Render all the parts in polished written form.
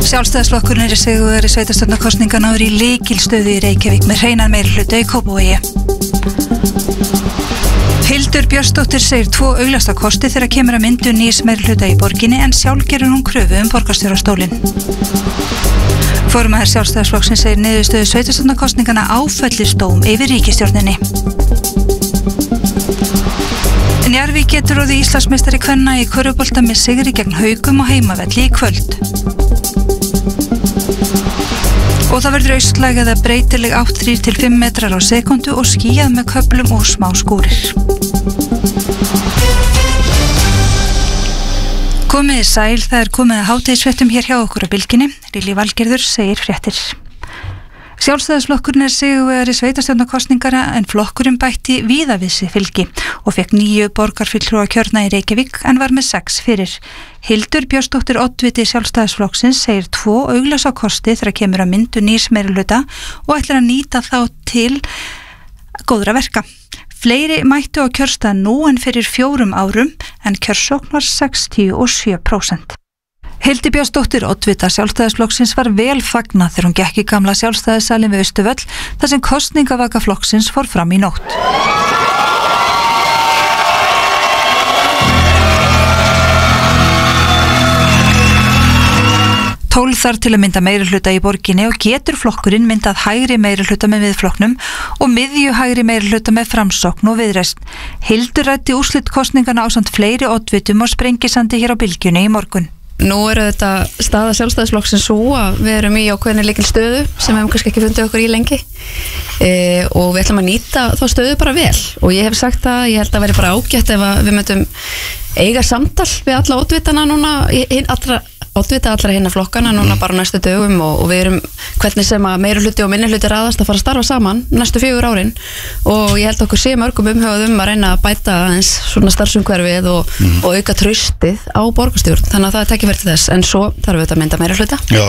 Sjálfstæðisflokkurinn er í sigurvegari sveitarstjórnarkosninganna og er í lykilstöðu í Reykjavík með hreinan meirihluta í Kópavogi. Hildur Björnsdóttir segir 2 augljósa kosti þegar kemur að myndun nýs meirihluta í borginni en sjálf gerur hún kröfu borgarstjórastólinn. Formaður Sjálfstæðisflokksins segir niðurstöðu sveitarstjórnarkosninganna áfellisdóm yfir ríkisstjórninni. Njarðvík getur orðið Íslandsmeistari kvenna í körfubolta með sigri gegn Haukum á heimavelli í kvöld. Og það verður austlæg eða breytileg 8 til 5 metrar á sekúndu og skýjað með köflum og smá skúrir. Komiði sæl, það er komið að hádegisfréttum hér hjá okkur á Bylgjunni. Lilja Valgerður segir fréttir. Sjálfstæðisflokkurinn er sigurvegari sveitarstjórnarkosningara en flokkurinn bætti víða við sig fylgi og fékk 9 borgarfulltrúa kjörna í Reykjavík en var með 6 fyrir. Hildur Björnsdóttir oddviti Sjálfstæðisflokksins segir 2 augljósa kosti þegar kemur að myndun nýs meirihluta og ætlar að nýta þá til góðra verka. Fleiri mættu á kjörstað nú en fyrir 4 árum en kjörsókn var 67%. Hildur Björnsdóttir oddvita Sjálfstæðisflokksins var vel fagnað þegar hún gekk í gamla Sjálfstæðissalinn við Austurvöll þar sem kosningavaka flokksins fór fram í nótt. Þarf til að mynda meirihluta í borginni og getur flokkurinn myndað hægri meirihluta með Miðflokknum og miðju hægri meirihluta með Framsókn og Viðreisn. Hildur ræddi úrslitkosningana ásamt fleiri oddvitum og Sprengisandi hér á Bylgjunni í morgun. Nú þetta staða Sjálfstæðisflokksins svo að við erum í ákveðinni lykilstöðu sem við hefum kannski ekki fundið okkur í lengi og við ætlum að nýta þá stöðu bara vel og ég hef sagt að ég held að veri bara ágætt ef við myndum eiga samtal við alla oddvitana núna oddvita allra hinna flokkana núna bara næstu dögum og við erum hvernig sem að meirihluti og minnihluti raðast að fara að starfa saman næstu 4 árin og ég held okkur sé mörgum umhugað að reyna að bæta eins svona starfsumhverfið og auka traustið á borgarstjórn þannig að það er tækifæri til þess en svo þarf við að mynda meirihluta. Já.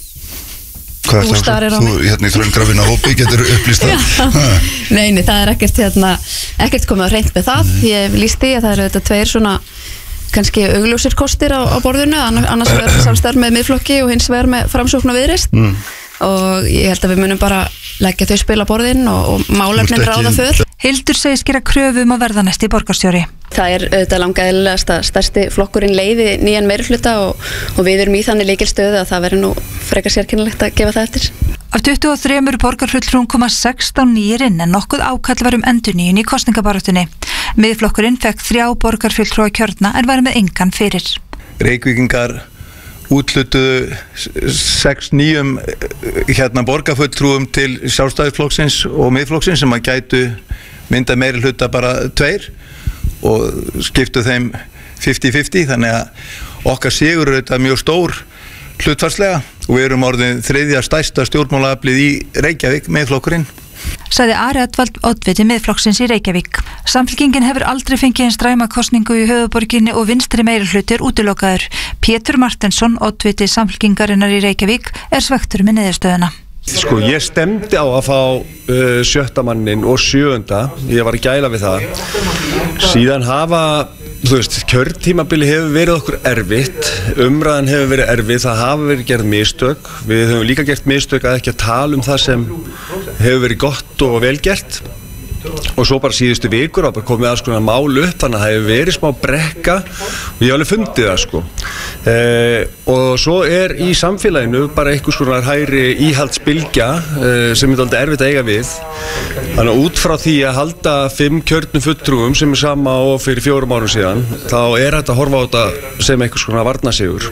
Hvað er það? Þú hérna í þröngrafina hópi getur upplýst það? Nei, það er ekkert komið að hreint með það. Ég lýst því að það eru þetta 2 svona kannski augljósir kostir á borðinu annars verður samstarf með Miðflokki og hins vegar með Framsókn og Viðreisn og ég held að við munum bara leggja þau spil á borðin og málefnin ráða för. Hildur segist gera kröfu að verða næsti borgarstjóri. Það er auðvitað langaðilegast að stærsti flokkurinn leiði nýjan meirihluta og við erum í þannig lykilstöðu að það verður nú frekar sérkennilegt að gefa það eftir. Af 23 borgarfulltrúum koma 16 nýir inn en nokkuð ákall var endurnýjun í kosningabaráttunni. Miðflokkurinn fekk 3 borgarfulltrúa kjörna en var með engan fyrir. Reykvíkingar útlutuðu 6 nýjum borgarfulltrúum til Sjálfstæðisflokksins og Miðflokksins sem að gætu mynda meirihluta bara 2 og skiptu þeim 50-50 þannig að okkar sigur er þetta mjög stór hlutfarslega og við erum orðin 3. stærsta stjórnmálaaflið í Reykjavík Miðflokkurinn. Sagði Ari Edvald oddviti Miðflokksins í Reykjavík. Samfylkingin hefur aldrei fengið eins dræma kosningu í höfuðborginni og vinstri meirihluti er útilokaður. Pétur Martensson, oddviti Samfylkingarinnar í Reykjavík, er svekktur með niðurstöðuna. Sko ég stemdi á að fá 7. mannin og 7. Ég var að gæla við það. Síðan hafa, kjörtímabili hefur verið okkur erfitt, umræðan hefur verið erfið, það hafa verið gerð mistök. Við höfum líka gert mistök að ekki að tala um það sem hefur verið gott og vel gert. Og svo bara síðustu vikur og bara komið að sko mál upp þannig að það hefur verið smá brekka og ég hef alveg fundið það sko og svo er í samfélaginu bara eitthvað svona hægri íhaldsbylgja sem er aldrei erfitt að eiga við þannig að út frá því að halda 5 kjörnum fulltrúum sem er sama og fyrir 4 árum síðan þá er þetta að horfa á þetta sem eitthvað svona varnarsigur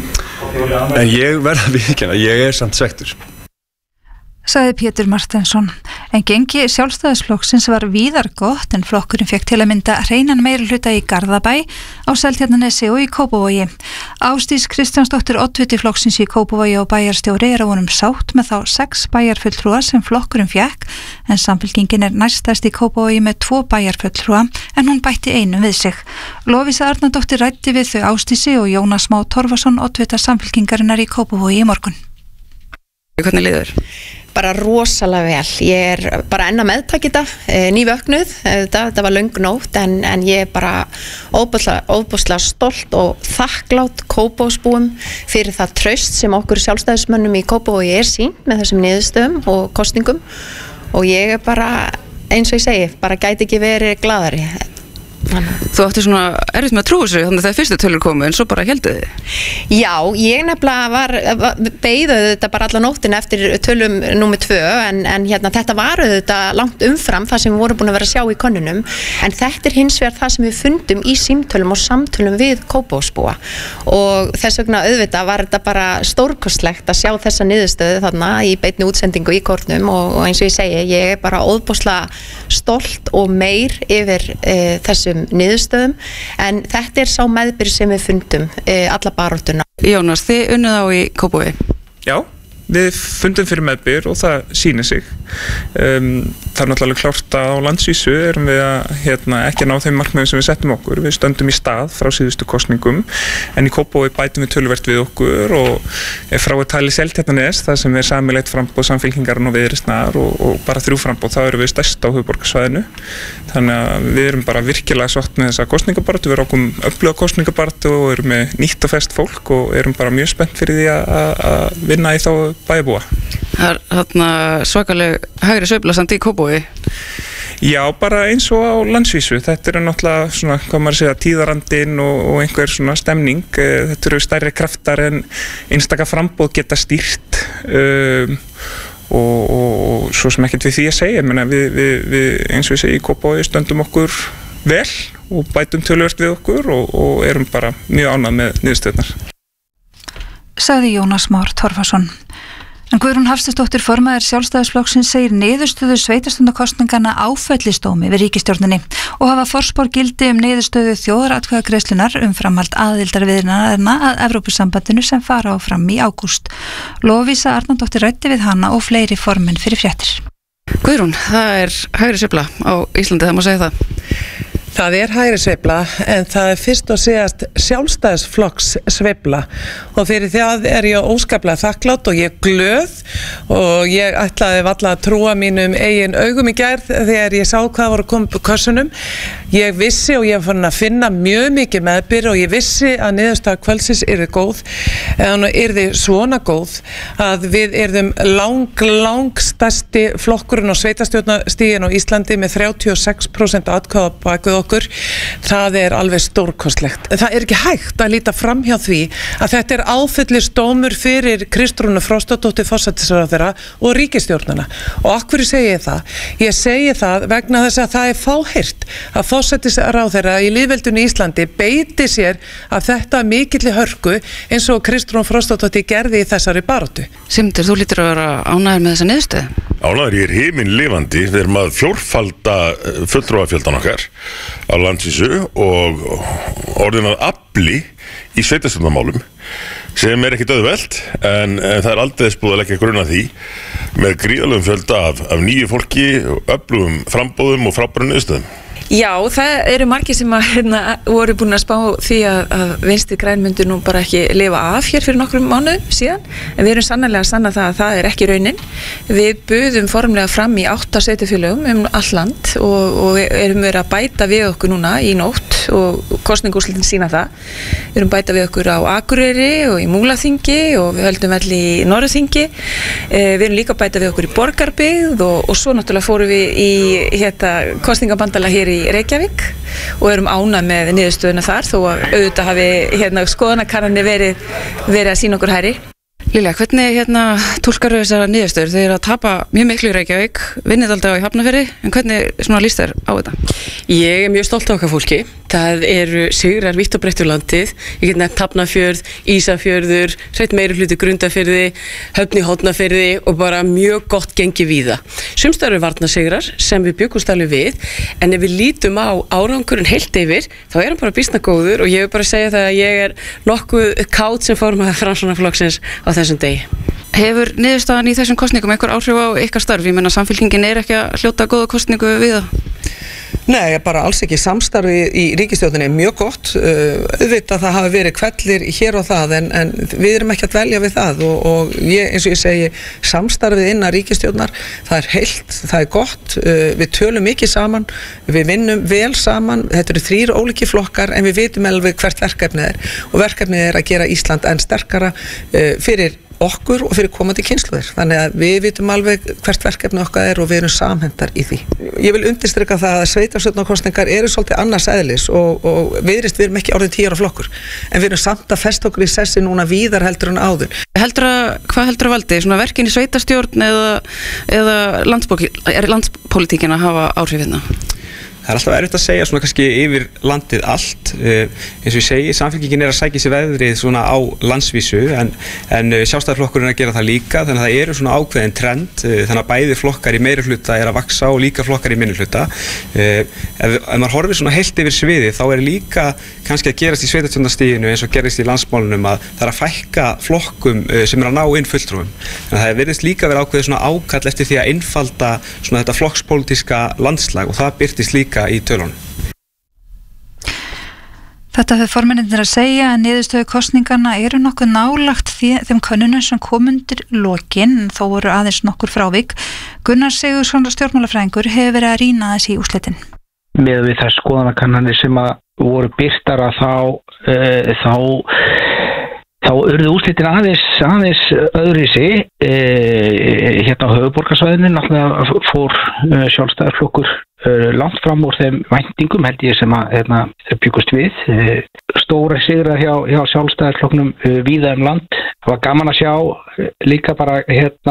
en ég verða viðurkenna, ég er samt svekktur. Sagði Pétur Martensson. En gengi Sjálfstæðisflokksins var víðar gott en flokkurinn fekk til að mynda hreinan meirihluta í Garðabæ, á Seltjarnarnesi og í Kópavogi. Ásdís Kristjánsdóttir oddviti flokksins í Kópavogi og bæjarstjóri er á honum sátt með þá 6 bæjarfulltrúa sem flokkurinn fékk, en Samfylkingin er næststærst í Kópavogi með 2 bæjarfulltrúa en hún bætti 1 við sig. Lovísa Arnardóttir ræddi við þau Ásdísi og Jónas Má Torfason oddvita Samfylkingarinnar í Kópavogi í morgun. Hvernig líður? bara rosalega vel. Ég bara enn að meðtaka þetta, nývöknuð, þetta var löng nótt en ég bara óbúslega stolt og þakklátt Kópavogsbúum fyrir það traust sem okkur sjálfstæðismönnum í Kópavogi sýnt með þessum niðurstöðum og kosningum og ég bara, eins og ég segi, bara gæti ekki verið glaðari. Þú átti svona erfitt með að trúa sig þannig að það fyrstu tölur komu en svo bara heldu þið? Já, ég nefnilega beið þetta bara alla nóttina eftir tölum númer 2 en þetta var þetta langt umfram það sem við vorum búin að vera að sjá í könnunum en þetta hins vegar það sem við fundum í símtölum og samtölum við Kópavogsbúa og þess vegna auðvitað var þetta bara stórkostlegt að sjá þessa niðurstöðu þarna í beinni útsendingu í kórnum og eins og ég segi, ég bara óðbúslega stolt og meir yfir þessum niðurstöðum en þetta sá meðbyr sem við fundum alla baráttuna. Jónas, þið unnuð á í Kópavogi? Já, við fundum fyrir meðbyr og það sýnir sig. Það náttúrulega klárt að á landsvísu erum við að ekki ná þeim markmiðum sem við settum okkur. Við stöndum í stað frá síðustu kosningum en í Kópavogi bætum við töluvert við okkur og frá að tali Seltjarnarnes það sem sameiginlegt framboð Samfylkingarinnar og Viðreisnar og bara 3 framboð þá erum við stærst á höfuðborgarsvæðinu. Þannig að við erum bara virkilega sátt með þessa kosningabaráttu, við erum öfluga kosningabaráttu og erum með nýtt og ferskt fólk og erum bara mjög spennt fyrir því að vinna í þá bæjarbúa. Það er svakaleg hægri sveifla samt í Kópavogi? Já, bara eins og á landsvísu. Þetta náttúrulega svona, hvað maður segja, tíðarandinn og einhver svona stemning. Þetta eru stærri kraftar en einstaka framboð geta stýrt og svo sem ekkert við því að segja. Við eins og ég segi í Kópavogi stöndum okkur vel og bætum töluvert við okkur og erum bara mjög ánægð með niðurstöðurnar. Sagði Jónas Már Torfason. En Guðrún Hafsteinsdóttir formaður Sjálfstæðisflokksins segir niðurstöðu sveitarstjórnarkosninganna áfellisdómi við ríkisstjórninni og hafa forspár gildi niðurstöðu þjóðaratkvæðagreiðslunnar framhald aðildarviðræðna að Evrópusambandinu sem fara fram í ágúst. Lovísa Arnardóttir ræddi við hana og fleiri formenn fyrir fréttir. Guðrún, það hægri sveifla á Íslandi, það má segja það. Það hægri sveifla en það fyrst og síðast Sjálfstæðisflokks sveifla og fyrir það ég óskaplega þakklátt og ég glöð og ég ætlaði varla að trúa mínum eigin augum í gær þegar ég sá hvað voru komið upp kössunum. Ég vissi og ég fann að finna mjög mikið meðbyr og ég vissi að niðurstaða kvöldsins yrði góð en yrði svona góð að við yrðum langstærsti flokkurinn á sveitarstjórnarstiginu á Íslandi með 36% atkvæða bak við okkur. Það alveg stórkostlegt. Það ekki hægt að líta fram hjá því að þetta áfellisdómur fyrir Kristrúnu Frostadóttur forsætisráðherra og ríkisstjórnina. Og af hverju segi ég það? Ég segi það vegna þess að það fáheyrt að forsætisráðherra í lýðveldinu í Íslandi beiti sér að þetta mikilli hörku eins og Kristrún Frostadóttir gerði í þessari baráttu. Sigmundur, þú lítur að vera ánægður með þessa niðurstöðu? Ánægður, ég himinlifandi. Við erum að fjórfalda fulltrúafjöldan okkar á landsvísu og orðin að afli í sveitarstjórnarmálum sem ekkert auðvelt en það aldrei búið að leggja grunn að því með gríðarlegum fjölda af nýju fólki, öflugum frambóðum og frábærum niðurstöðum. Já, það eru margir sem voru búin að spá því að Vinstri græn myndu nú bara ekki lifa af hér fyrir nokkrum mánuðum síðan en við erum sannarlega að sanna það að það ekki raunin. Við buðum formlega fram í 8 sveitarfélögum all land og erum verið að bæta við okkur núna í nótt og kosningaúrslitin sýna það. Við erum bæta við okkur á Akureyri og í Múlaþingi og við höldum vel í Norðurþingi. Við erum líka að bæta við okkur í Borgarbyggð og svo náttúrulega fórum við í kosningabandalag hér í Reykjavík og erum ánægð með niðurstöðuna þar þó að auðvitað hafi skoðanakannanir verið að sýna okkur hærri. Lilja, hvernig túlkarðu þessar niðurstöður? Þið að tapa mjög miklu í Reykjavík, vinnið aldrei á Hafnarfirði, en hvernig líst þér á þetta? Ég mjög stolt af okkar fólki. Það eru sigrar vítt og breitt um landið. Ég get nefnt Hafnarfjörð, Ísafjörður, hreint meiri hluti Grundarfirði, Höfn í Hornafirði og bara mjög gott gengi víða. Sums staðar eru varnarsigrar sem við bjuggumst alveg við, en ef við lítum á árangurinn heilt yfir, þá hann bara býsna góður og ég vil bara segja það að ég nokkuð kát sem formaður Framsóknarflokksins á þessum degi. Hefur niðurstaðan í þessum kosningum einhver áhrif á ykkar starf? Ég meina Samfylkingin ekki að hljóta góða kosningu við það? Nei, bara alls ekki. Samstarfi í ríkisstjórninni er mjög gott. Auðvitað það hafi verið kvellir hér og það en við erum ekki að dvelja við það og eins og ég segi, samstarfið innan ríkisstjórnar, það er heilt, það er gott, við tölum mikið saman, við vinnum vel saman, þetta eru 3 ólíkir flokkar en við vitum alveg hvert verkefnið er og verkefnið er að gera Ísland enn sterkara fyrir okkur og fyrir komandi kynslóðir. Þannig að við vitum alveg hvert verkefni okkar er og við erum samhendar í því. Ég vil undirstrika það að sveitarstjórnarkosningar eru svolítið annars eðlis og við erum ekki orðið 10 ára flokkur. En við erum samt að festa okkur í sessi núna víðar heldur en áður. Hvað heldur að valdi? Svona verkin í sveitarstjórn eða landspólitíkin að hafa áhrif hérna? Það er alltaf erfitt að segja svona kannski yfir landið allt, eins og ég segi, Samfylkingin er að sækja sér veðrið svona á landsvísu en Sjálfstæðisflokkurinn er að gera það líka, þannig að það eru svona ákveðin trend, þannig að bæði flokkar í meirihluta er að vaksa og líka flokkar í minnihluta. Ef maður horfir svona heilt yfir sviðið þá er líka kannski að gerast í sveitarstjórnarstiginu eins og gerist í landsmálunum að það er að fækka flokkum sem er að ná inn fulltrúum. Þannig að það virðist líka vera ákveðið svona ákall eftir því að einfalda svona þetta flokkspólitíska landslag og það birtist líka í tölunum. Þetta hefur formennir að segja að niðurstöðu kosningarna eru nokkuð nálagt þeim könnunum sem kom undir lokin, þó voru aðeins nokkur frávik. Gunnar Sigurðsson stjórnmálafræðingur hefur verið að rýna þessi í úrslitin. Með við þær skoðanakannanir sem að voru birtar að þá urðu úrslitin aðeins öðruvísi. Hérna á höfuðborgarsvæðinu náttúrulega fór Sjálfstæðisflokkur langt fram úr þeim væntingum held ég sem að þeir byggust við. Stóra sigrar hjá Sjálfstæðisflokknum víða land. Það var gaman að sjá líka bara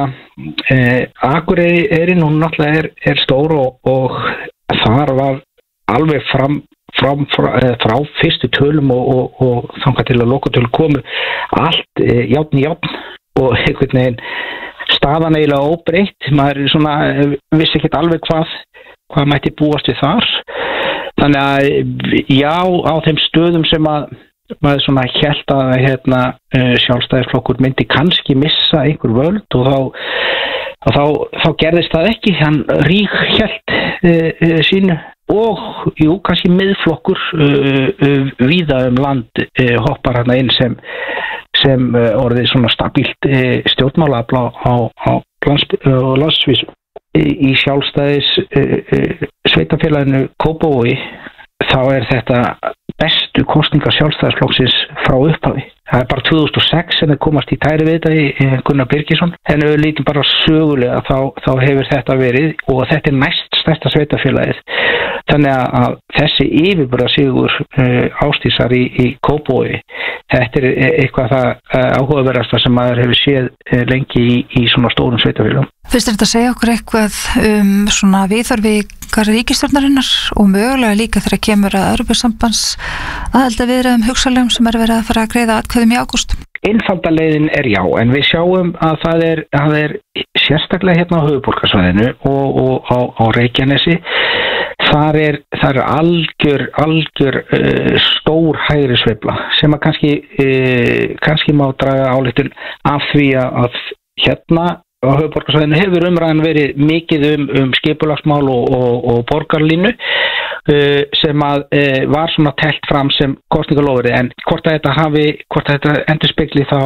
Akureyri hún náttúrulega er stór og þar var alveg frá fyrstu tölum og þangað til að lokatölu komu allt járn í járn og einhvern veginn staðan eiginlega óbreytt, maður svona vissi ekki alveg hvað mætti búast við þar. Þannig að já, á þeim stöðum sem að maður svona hélt að Sjálfstæðisflokkur myndi kannski missa einhver völd og þá gerðist það ekki, hann ríkhélt sínu og jú, kannski miðflokkur víða land hoppar hann inn sem orðið svona stabílt stjórnmálaafl á landsvísu. Í Sjálfstæðis sveitafélaginu Kópavogi þá er þetta bestu kosningar Sjálfstæðisflokksins frá upphafi. Það er bara 2006 sem þeir komast í tæri við þetta í Gunnar Birgisson en ef við lítum bara sögulega þá hefur þetta verið og þetta er næst stærsta sveitafélagið. Þannig að þessi yfirburðasigur Ásdísar í Kópavogi, þetta er eitthvað það áhugaverðasta sem maður hefur séð lengi í svona stórum sveitafélagum. Fyrst þetta að segja okkur eitthvað svona viðhorfi ríkisstjórnarinnar og mögulega líka þegar kemur að Evrópusambands aðildarviðræðum hugsanlegum sem er verið að fara að greiða atkvæðum í ágúst? Einfalda leiðin er já, en við sjáum að það er sérstaklega hérna á höfuðborgarsvæðinu og á Reykjanesi. Þar er algjör stór hægri sveifla sem að kannski má draga ályktun af því að hérna á höfuðborgarsvæðinu hefur umræðan verið mikið skipulagsmál og borgarlínu sem að var svona telt fram sem kosningalofurði en hvort þetta endurspegli þá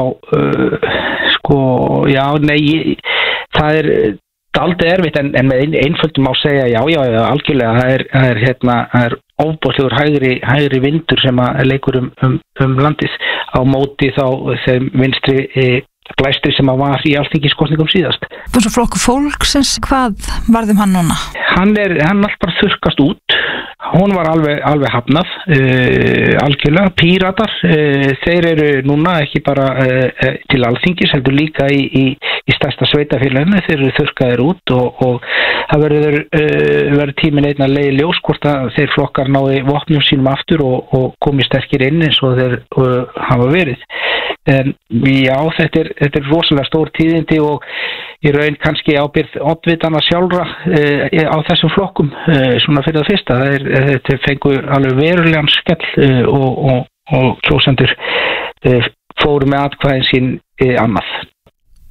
það er aldrei erfitt en með einföldum má segja já, algjörlega það er ofboðslegur hægri vindur sem að leikur landið á móti þá þeim vinstri blæstri sem að var í alþingiskosningum síðast. Og svo flokkur fólksins, hvað varðum hann núna? Hann alltaf bara þurrkast út. Hún var alveg hafnað, algjörlega. Píratar, þeir eru núna ekki bara til alþingis, heldur líka í stærsta sveitafélaginu, þeir eru þurrkaðir út og það verður tíminn einn að leiði ljós hvort að þeir flokkar náði vopnum sínum aftur og komi sterkir inn eins og þeir hafa verið. En já, þetta er rosalega stór tíðindi og í raun kannski ábyrgð oddvitana sjálfra á þessum flokkum svona fyrir það fyrsta. Þetta fengu alveg verulegan skell og kjósendur fóru með atkvæðin sín annað.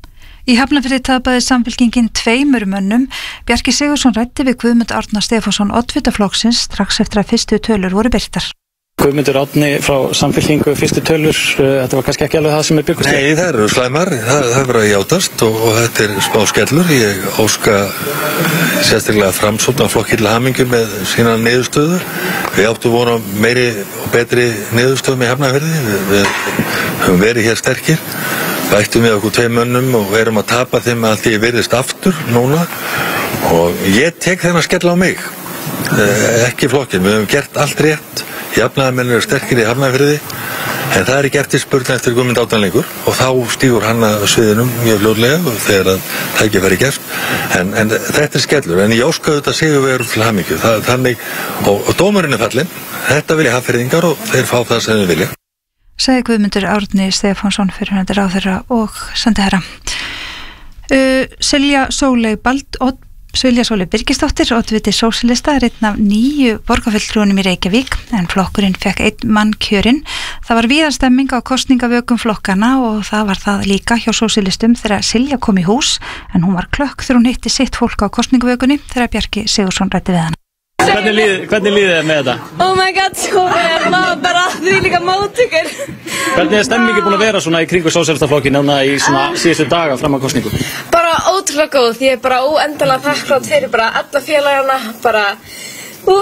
Í Hafnarfirði tapaði Samfylkingin 2 mönnum. Bjarki Sigurðsson ræddi við Guðmund Árna Stefánsson oddvita flokksins strax eftir að fyrstu tölur voru birtar. Guðmundur Árni frá Samfylkingu, fyrstu tölur, þetta var kannski ekki alveg það sem byggust til? Nei, það eru slæmar, það verður að játast og þetta er smá skellur. Ég óska sérstaklega Framsóknarflokki til hamingju með sína niðurstöðu. Við áttum vona meiri og betri niðurstöðum í Hafnarfirði. Við höfum verið hér sterkir. Bættum við okkur 2 mönnum og erum að tapa þeim að því virðist aftur núna. Og ég tek þennan skell á mig, ekki flokkin. Við höfum gert allt rétt. Jafnaðarmenn eru sterkir í Hafnarfirði, en það er ekki eftirspurn eftir Guðmund Árna lengur og þá stígur hann að sviðinum mjög fljótlega þegar að tækifæri gefst. En þetta er skellur, en ég óska þetta sigurvegur til hamingju. Þannig, og dómurinn er fallinn, þetta vilja Hafnfirðingar og þeir fá það sem þeir vilja. Sagði Guðmundur Árni Stefánsson fyrrverandi ráðherra og sendiherra. Silja Sóley Birgisdóttir, oddviti sósíalista, er einn af 9 borgarfulltrúunum í Reykjavík, en flokkurinn fekk 1 mann kjörinn. Það var víða stemming á kosningavökum flokkana og það var það líka hjá sósíalistum þegar Silja kom í hús, en hún var klökk þegar hún hitti sitt fólk á kosningavökunni þegar Bjarki Sigurðsson ræddi við hana. Hvernig líður þið með þetta? Oh my god, svo er maður bara því líka móttökur. Hvernig er stemmingi búin að vera svona í kringu sósíalistaflokkin núna í svona síðustu daga fram að kosningu? Bara ótrúlega góð, ég er bara óendanlega þakklátt fyrir bara alla félagana, bara Þú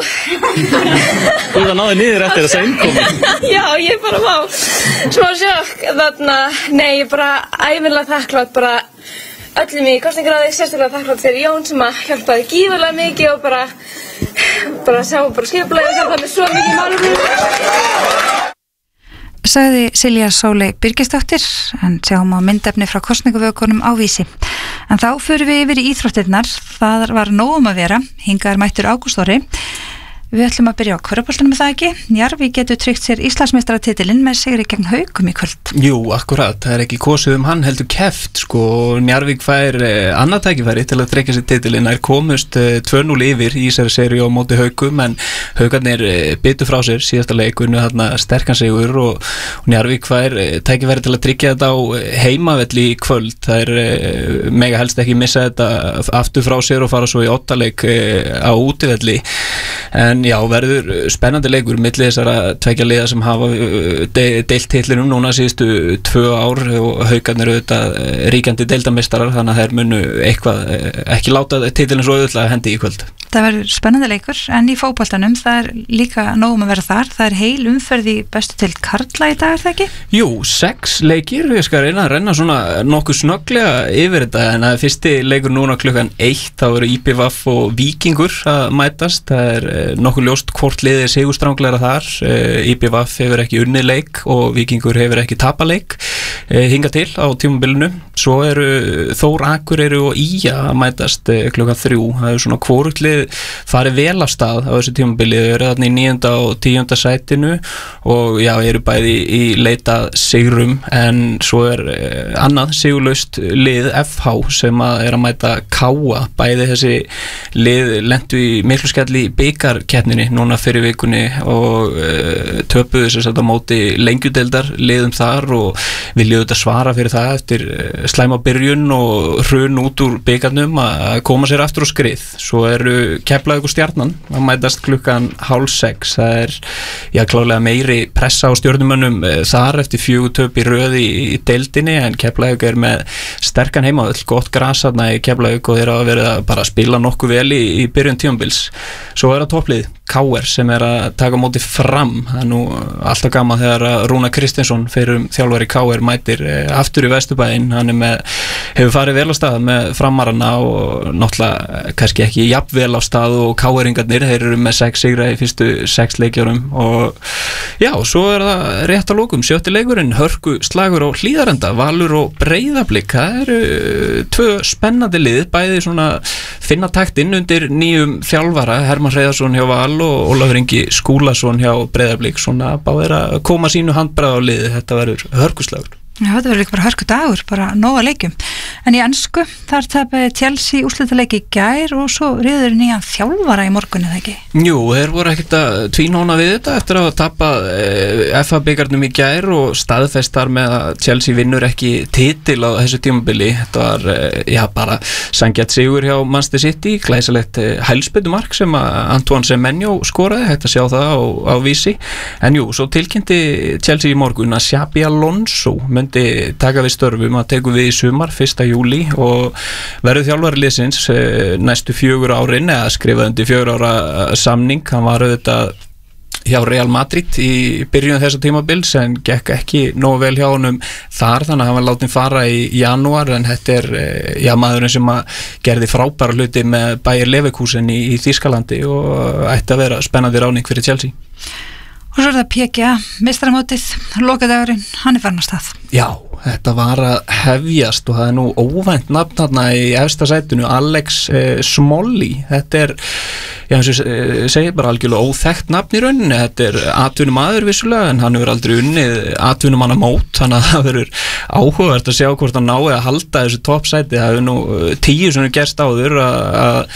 það náði niður eftir þessa innkomu? Já, ég bara má smá sjokk, nei, ég er bara ævinlega þakklátt bara öllum í kosningaráði, sérstaklega þakklátt fyrir Jón sem að hjálpaði gífurlega mikið og bara sjá skipulagið og hjálpaði með svo mikið málum. Sagði Silja Sóley Birgisdóttir, en sjáum á myndefni frá kosningavökunum á Vísi. En þá förum við yfir í íþróttirnar. Það var nóg að vera. Hingað er mættur Ágúst Orri. Við ætlum að byrja á körfuboltanum með það ekki. Njarðvík getur tryggt sér Íslandsmeistaratitilinn með sigri gegn Haukum í kvöld. Jú, akkurat. Það er ekki kosið hann heldur keft, sko. Njarðvík fær annað tækifæri til að tryggja sér titilinn. Það komust 2-0 yfir í þessari seríu á móti Haukum, en Haukarnir bitu frá sér síðasta leik, unnu þarna sterkan sigur og Njarðvík fær tækifæri til að tryggja þetta á heimavelli í kvöld. Það er mega helst ekki missa þetta aftur frá sér og fara svo í 8 leik á útivelli. En já, verður spennandi leikur milli þessara tveggja liða sem hafa deilt titlinum núna síðustu 2 ár og Haukarnir eru auðvitað ríkjandi deildarmeistarar, þannig að þeir munu eitthvað ekki láta titilin svo auðvitað hendi í kvöld. Það verður spennandi leikur, en í fótboltanum það er líka nógum að vera þar. Það er heil umferð í bestu deild karla í dag, er það ekki? Jú, 6 leikir, ég skal reyna að renna svona nokkuð snögglega yfir þetta, en að fyrsti leikur núna klukkan 1, þá eru IPVF og Víkingur að mætast. Það er nokkuð ljóst hvort liðið er sigurstranglegra þar. IPVF hefur ekki unnið leik og Víkingur hefur ekki tapað leik hingað til á tímabilinu. Svo eru Þór Akureyri og Ía að mætast klukkan 3. Það er svona hvorugt lið farið vel af stað á þessu tímabili. Þau eru þarna í 9. og 10. sætinu og já, eru bæði í leita sigrum, en svo er annað sigurlaust lið FH sem að er að mæta Káa. Bæði þessi lið lentu í miklu skell í bikarkeppninni núna fyrir vikunni og töpuðu sér satt á móti lengjudeildar liðum þar og vilja auðvitað svara fyrir það eftir slæma byrjun og hrun út úr bikarnum að koma sér aftur á skrið. Svo eru Keflavík og Stjarnan að mætast klukkan 5:30. Það er já klárlega meiri pressa á stjörnumönnum þar eftir 4 töp í röð í deildinni, en Keflavík er með sterkan heimavöll, gott gras þarna í Keflavík og þeir hafa verið að bara spila nokkuð vel í byrjun tímabils. Svo er það topplið KR sem er að taka móti Fram. Það er nú alltaf gaman þegar Rúnar Kristinsson fyrir þjálfari KR mætir aftur í Vesturbæinn. Hann hefur farið vel á stað með Framarana og náttúrulega kannski ekki jafn vel á stað og KR-ingarnir, þeir eru með 6 sigra í fyrstu 6 leikjórum og já, svo er það rétt að lokum 7. leikurinn, hörku slagur á Hlíðarenda, Valur og Breiðablik. Það eru 2 spennandi lið, bæði svona finna taktinn undir nýjum þjálfara, Hermann Hreiðarsson hjá Val og Ólafur Ingi Skúlason hjá Breiðablik, svona báðir að koma sínu handbragð á liði. Þetta verður hörkuslagur. Já, þetta verður líka bara hörku dagur, bara nóg að leikjum. En í ensku, þar tapaði Chelsea úrslitaleik í gær og svo riður nýjan þjálfara í morgun, eða ekki? Jú, þeir voru ekkert að tvínóna við þetta eftir að tapa FA-bikarnum í gær og staðfestar með að Chelsea vinnur ekki titil á þessu tímabili. Þetta var, bara sanngjarn sigur hjá Manchester City, glæsilegt hælspyrnumark sem að Antoine Semenyo skoraði, hægt að sjá það á vísi. En jú, svo tilkynnti Chelsea í morgun að Xabi Alonso myndi taka við störfum að teku við í sumar 1. júlí og verður þjálfari liðsins næstu 4 árin eða skrifaði undir 4 ára samning. Hann var auðvitað hjá Real Madrid í byrjun þessa tímabils en gekk ekki nógu vel hjá honum þar, þannig að hann var látinn fara í janúar, en þetta maðurinn sem að gerði frábæra hluti með Bayer Leverkusen í Þýskalandi og ætti að vera spennandi ráðning fyrir Chelsea. Og svo það PGA, meistaramótið, lokadagurinn, hann farin á stað. Já, þetta var að hefjast og það nú óvænt nafn þarna í efsta sætinu, Alex Smolly. Þetta eins og segir bara algjörlega óþekkt nafn í rauninni. Þetta atvinnumaður vissulega, en hann hefur aldrei unnið atvinnumannamót, þannig að það verður áhugavert að sjá hvort hann nái að halda þessu toppsæti. Það hefur nú 10 sem gerst áður að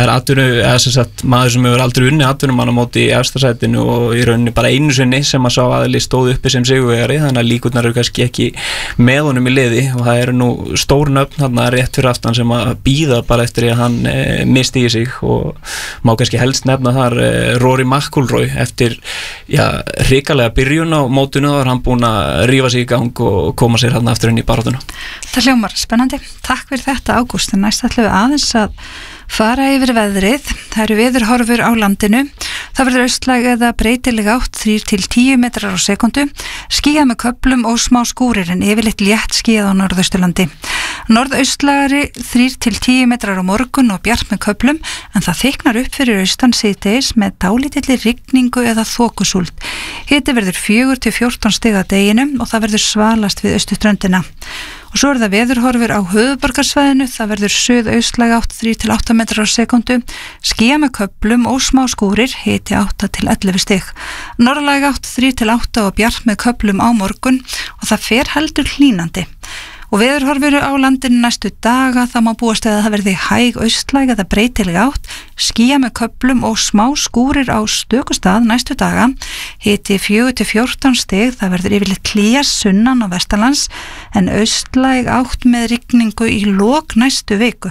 það maður sem hefur aldrei unnið atvinnumannamót í efsta sætinu og í rauninni bara einu sinni sem að sá aðli stóð uppi sem sigurvegari, þannig að líkurnar eru kannski ekki með honum í liði og það eru nú stór nöfn þarna rétt fyrir aftan sem að bíða bara eftir að hann misti í sig og má kannski helst nefna þar Rory McIlroy eftir hrikalega byrjun á mótinu og hann búinn að rífa sig í gang og koma sér hann aftur inn í baráttuna. Það hljómar spennandi. Takk fyrir þetta, Ágúst. Næst ætlum við aðeins að fara yfir veðrið. Það eru veðurhorfur á landinu. Það verður austlæg eða breytileg átt 3 til 10 metrar á sekundu. Skýjað með köflum og smá skúrir en yfirleitt létt skýjað á norðausturlandi. Norðaustlægari 3 til 10 metrar á morgun og bjart með köflum en það þyknar upp fyrir austan síðdegis með dálítilli rigningu eða þokusúld. Hiti verður 4 til 14 stig að deginum og það verður svalast við austurströndina. Og svo það veðurhorfur á höfuðborgarsvæðinu, það verður suðaustlæg átt 3 til 8 metrar á sekundu, skýjað með köflum og smá skúrir, hiti 8 til 11 stig. Norðlæg átt 3 til 8 og bjart með köflum á morgun og það fer heldur hlýnandi. Og veðurhorfur á landinu næstu daga, það má búast að það verði hæg austlæg eða breytileg átt, skýjað með köflum og smá skúrir á stöku stað næstu daga, hiti 4 til 14 stig, það verður yfirleitt hlýjast sunnan og vestanlands en austlæg átt með rigningu í lok næstu viku.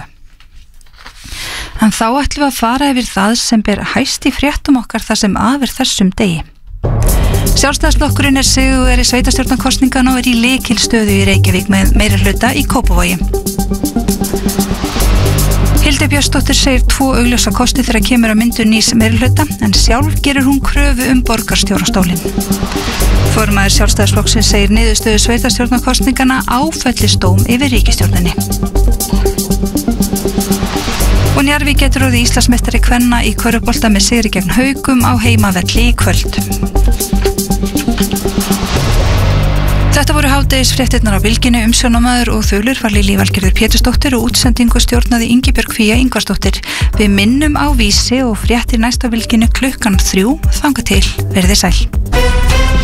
En þá ætlum við að fara yfir það sem ber hæst í fréttum okkar þar sem af þessum degi. Sjálfstæðisflokkurinn sigurvegari sveitarstjórnarkosninganna og í lykilstöðu í Reykjavík með meirihluta í Kópavogi. Hildur Björnsdóttir segir 2 augljósa kosti þegar kemur að myndun nýs meirihluta en sjálf gerir hún kröfu borgarstjórastólinn. Formaður Sjálfstæðisflokksins segir niðurstöðu sveitarstjórnarkosninganna áfellisdóm yfir ríkisstjórninni. Og Njarðvík getur orðið Íslandsmeistari kvenna í körfubolta með sigri gegn Haukum á heimavelli í kvöld. Þetta voru hádegisfréttirnar á Bylginu, umsjónamaður og þulur var Lillý Valgerður Pétursdóttir og útsendingu stjórnaði Ingibjörg Fía Ingvarsdóttir. Við minnum á Vísi og fréttir næst á Bylginu klukkan 3, þangað til, verið sæl.